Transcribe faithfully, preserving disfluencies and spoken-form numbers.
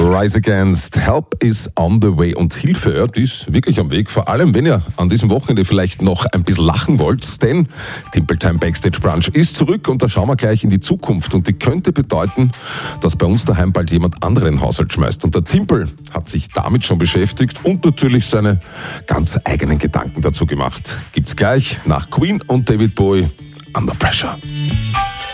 Rise Against, Help is on the way. Und Hilfe, ja, die ist wirklich am Weg. Vor allem, wenn ihr an diesem Wochenende vielleicht noch ein bisschen lachen wollt, denn Timple Time Backstage Brunch ist zurück und da schauen wir gleich in die Zukunft. Und die könnte bedeuten, dass bei uns daheim bald jemand anderen den Haushalt schmeißt. Und der Timple hat sich damit schon beschäftigt und natürlich seine ganz eigenen Gedanken dazu gemacht. Gibt's gleich nach Queen und David Bowie, Under Pressure.